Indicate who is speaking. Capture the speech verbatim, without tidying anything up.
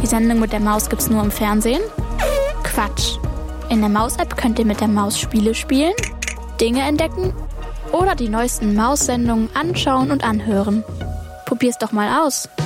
Speaker 1: Die Sendung mit der Maus gibt's nur im Fernsehen? Quatsch. In der Maus-App könnt ihr mit der Maus Spiele spielen, Dinge entdecken oder die neuesten Maus-Sendungen anschauen und anhören. Probier's doch mal aus.